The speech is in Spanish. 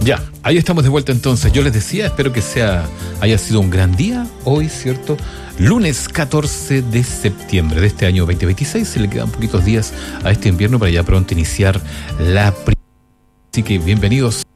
Ya, ahí estamos de vuelta entonces. Yo les decía, espero que haya sido un gran día hoy, ¿cierto? Lunes 14 de septiembre de este año 2026. Se le quedan poquitos días a este invierno para ya pronto iniciar la primavera. Así que bienvenidos